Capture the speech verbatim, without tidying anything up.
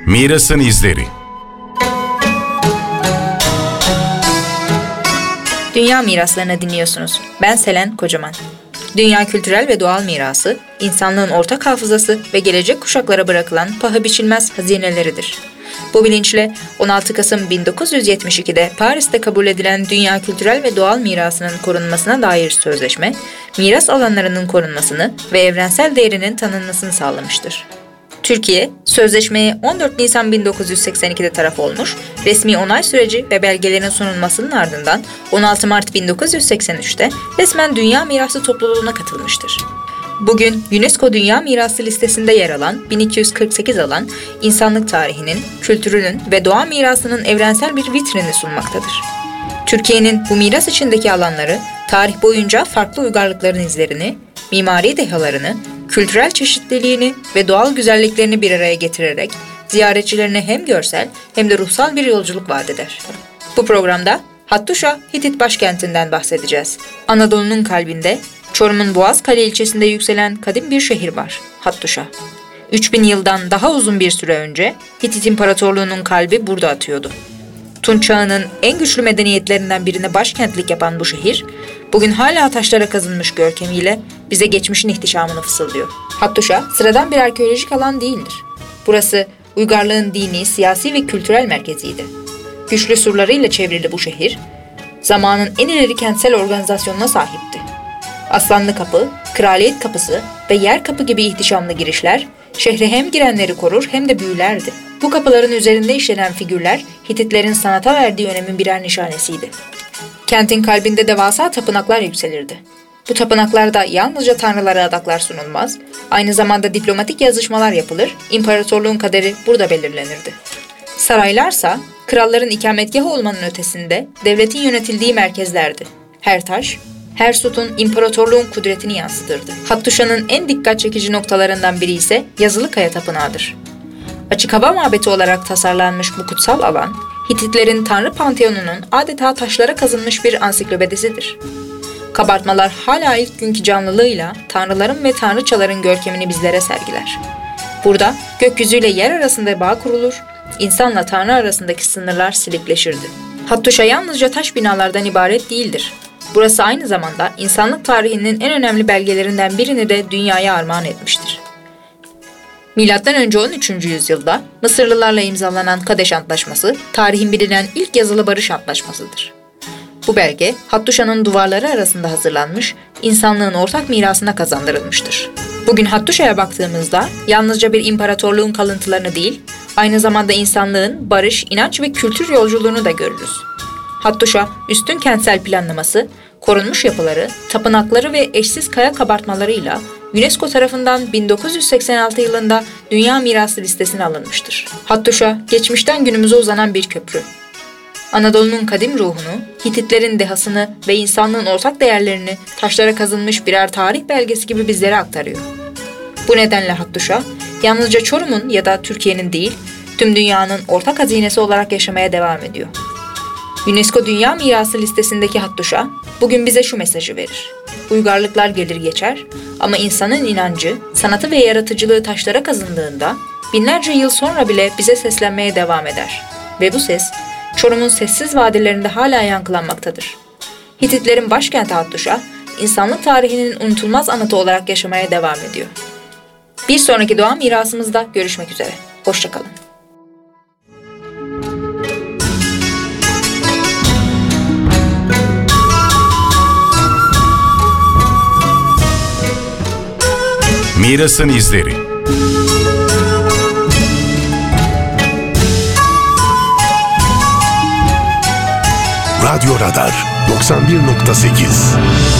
Mirasın izleri. Dünya miraslarını dinliyorsunuz. Ben Selen Kocaman. Dünya kültürel ve doğal mirası, insanlığın ortak hafızası ve gelecek kuşaklara bırakılan paha biçilmez hazineleridir. Bu bilinçle on altı Kasım bin dokuz yüz yetmiş ikide Paris'te kabul edilen Dünya Kültürel ve Doğal Mirasının korunmasına dair sözleşme, miras alanlarının korunmasını ve evrensel değerinin tanınmasını sağlamıştır. Türkiye, sözleşmeye on dört Nisan bin dokuz yüz seksen ikide taraf olmuş, resmi onay süreci ve belgelerin sunulmasının ardından on altı Mart bin dokuz yüz seksen üçte resmen Dünya Mirası topluluğuna katılmıştır. Bugün UNESCO Dünya Mirası listesinde yer alan bin iki yüz kırk sekiz alan, insanlık tarihinin, kültürünün ve doğa mirasının evrensel bir vitrini sunmaktadır. Türkiye'nin bu miras içindeki alanları, tarih boyunca farklı uygarlıkların izlerini, mimari dehalarını, kültürel çeşitliliğini ve doğal güzelliklerini bir araya getirerek ziyaretçilerine hem görsel hem de ruhsal bir yolculuk vaat eder. Bu programda Hattuşa, Hitit başkentinden bahsedeceğiz. Anadolu'nun kalbinde, Çorum'un Boğazkale ilçesinde yükselen kadim bir şehir var, Hattuşa. üç bin yıldan daha uzun bir süre önce Hitit İmparatorluğu'nun kalbi burada atıyordu. Tunç Çağı'nın en güçlü medeniyetlerinden birine başkentlik yapan bu şehir, bugün hala taşlara kazınmış görkemiyle bize geçmişin ihtişamını fısıldıyor. Hattuşa, sıradan bir arkeolojik alan değildir. Burası, uygarlığın dini, siyasi ve kültürel merkeziydi. Güçlü surlarıyla çevrili bu şehir, zamanın en ileri kentsel organizasyonuna sahipti. Aslanlı Kapı, Kraliyet Kapısı ve Yer Kapı gibi ihtişamlı girişler, şehre hem girenleri korur hem de büyülerdi. Bu kapıların üzerinde işlenen figürler, Hititlerin sanata verdiği önemin birer nişanesiydi. Kentin kalbinde devasa tapınaklar yükselirdi. Bu tapınaklarda yalnızca tanrılara adaklar sunulmaz, aynı zamanda diplomatik yazışmalar yapılır, imparatorluğun kaderi burada belirlenirdi. Saraylarsa, kralların ikametgahı olmanın ötesinde devletin yönetildiği merkezlerdi. Her taş, her sütun imparatorluğun kudretini yansıtırdı. Hattuşa'nın en dikkat çekici noktalarından biri ise Yazılı Kaya Tapınağı'dır. Açık hava mabeti olarak tasarlanmış bu kutsal alan, Hititlerin Tanrı Panteonu'nun adeta taşlara kazınmış bir ansiklopedisidir. Kabartmalar hala ilk günkü canlılığıyla tanrıların ve tanrıçaların görkemini bizlere sergiler. Burada gökyüzüyle yer arasında bağ kurulur, insanla tanrı arasındaki sınırlar silikleşirdi. Hattuşa yalnızca taş binalardan ibaret değildir. Burası aynı zamanda insanlık tarihinin en önemli belgelerinden birini de dünyaya armağan etmiştir. Milattan önce on üçüncü yüzyılda Mısırlılarla imzalanan Kadeş Antlaşması, tarihin bilinen ilk yazılı barış antlaşmasıdır. Bu belge, Hattuşa'nın duvarları arasında hazırlanmış, insanlığın ortak mirasına kazandırılmıştır. Bugün Hattuşa'ya baktığımızda yalnızca bir imparatorluğun kalıntılarını değil, aynı zamanda insanlığın barış, inanç ve kültür yolculuğunu da görürüz. Hattuşa, üstün kentsel planlaması, korunmuş yapıları, tapınakları ve eşsiz kaya kabartmalarıyla UNESCO tarafından bin dokuz yüz seksen altı yılında Dünya Mirası listesine alınmıştır. Hattuşa, geçmişten günümüze uzanan bir köprü. Anadolu'nun kadim ruhunu, Hititlerin dehasını ve insanlığın ortak değerlerini taşlara kazınmış birer tarih belgesi gibi bizlere aktarıyor. Bu nedenle Hattuşa, yalnızca Çorum'un ya da Türkiye'nin değil, tüm dünyanın ortak hazinesi olarak yaşamaya devam ediyor. UNESCO Dünya Mirası listesindeki Hattuşa, bugün bize şu mesajı verir. Uygarlıklar gelir geçer ama insanın inancı, sanatı ve yaratıcılığı taşlara kazındığında binlerce yıl sonra bile bize seslenmeye devam eder. Ve bu ses, Çorum'un sessiz vadilerinde hala yankılanmaktadır. Hititlerin başkenti Hattuşa, insanlık tarihinin unutulmaz anıtı olarak yaşamaya devam ediyor. Bir sonraki doğa mirasımızda görüşmek üzere. Hoşça kalın. Mirasın izleri. Radyo Radar doksan bir nokta sekiz